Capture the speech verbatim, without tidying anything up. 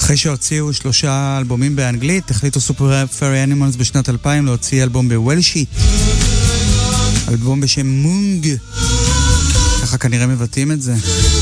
אחרי שהוציאו שלושה אלבומים באנגלית, החליטו סופר פרי אנימלס בשנת אלפיים להוציא אלבום בוולשית, אלבום בשם מונג, ככה כנראה מבטאים את זה.